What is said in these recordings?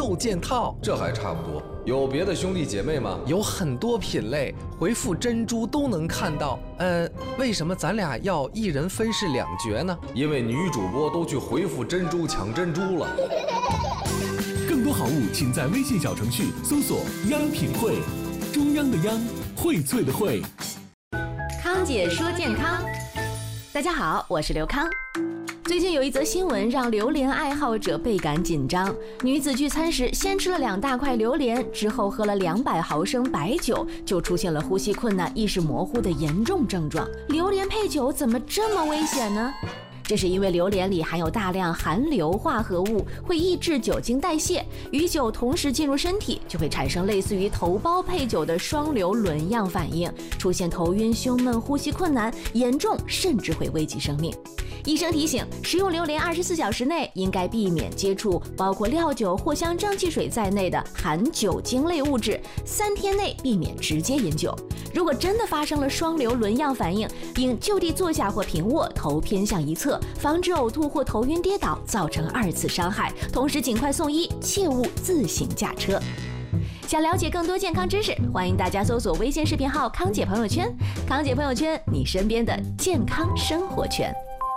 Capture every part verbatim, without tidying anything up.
六件套。 这还差不多，有别的兄弟姐妹吗？ 有很多品类，回复珍珠都能看到。呃，为什么咱俩要一人分饰两角呢？ 因为女主播都去回复珍珠抢珍珠了。 更多好物，请在微信小程序搜索“央品汇”，中央的央，荟萃的荟。 康姐说健康，大家好，我是刘康。最近有一则新闻让榴莲爱好者倍感紧张。女子聚餐时先吃了两大块榴莲，之后喝了两百毫升白酒，就出现了呼吸困难、意识模糊的严重症状。榴莲配酒怎么这么危险呢？这是因为榴莲里含有大量含硫化合物，会抑制酒精代谢，与酒同时进入身体，就会产生类似于头孢配酒的双硫仑样反应，出现头晕、胸闷、呼吸困难，严重甚至会危及生命。医生提醒，食用榴莲二十四小时内应该避免接触包括料酒、藿香正气水在内的含酒精类物质，三天内避免直接饮酒。如果真的发生了双硫仑样反应，应就地坐下或平卧，头偏向一侧，防止呕吐或头晕跌倒，造成二次伤害。同时尽快送医，切勿自行驾车。想了解更多健康知识，欢迎大家搜索微信视频号康姐朋友圈，康姐朋友圈，你身边的健康生活圈。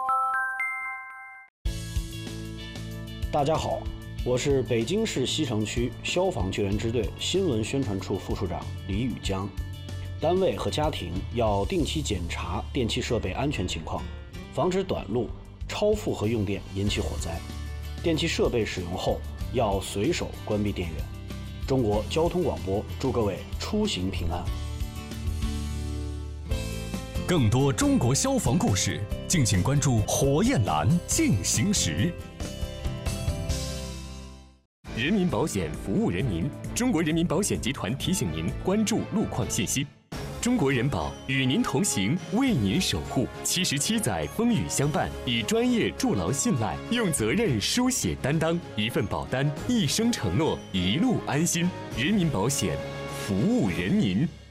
大家好，我是北京市西城区消防救援支队新闻宣传处副处长李宇江。单位和家庭要定期检查电气设备安全情况，防止短路、超负荷用电引起火灾。电气设备使用后要随手关闭电源。中国交通广播祝各位出行平安。 更多中国消防故事，敬请关注火焰蓝进行时。 人民保险服务人民，中国人民保险集团提醒您关注路况信息。中国人保与您同行，为您守护。七十七载风雨相伴，以专业筑牢信赖，用责任书写担当。一份保单，一生承诺，一路安心。人民保险，服务人民。